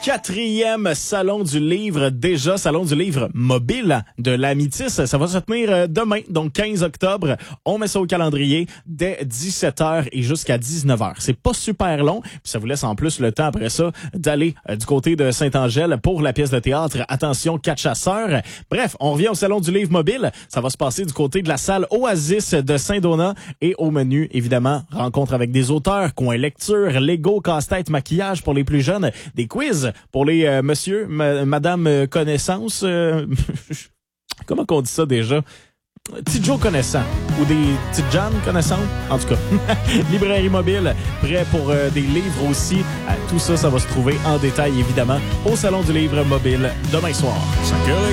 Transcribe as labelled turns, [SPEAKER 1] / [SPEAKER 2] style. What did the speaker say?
[SPEAKER 1] 4e Salon du livre, déjà Salon du livre mobile de la Métis. Ça va se tenir demain, donc 15 octobre. On met ça au calendrier dès 17h et jusqu'à 19h. C'est pas super long, puis ça vous laisse en plus le temps après ça d'aller du côté de Saint-Angèle pour la pièce de théâtre Attention, 4 chasseurs. Bref, on revient au Salon du livre mobile. Ça va se passer du côté de la salle Oasis de Saint-Donat et au menu, évidemment, rencontre avec des auteurs, coin lecture, Lego, casse-tête, maquillage pour les plus jeunes, des quiz pour les monsieur, madame connaissance. Comment qu'on dit ça déjà? Petit Joe connaissant ou des petites Jeanne connaissantes. En tout cas, librairie mobile, prêt pour des livres aussi. Tout ça, ça va se trouver en détail, évidemment, au Salon du livre mobile demain soir. 5h15.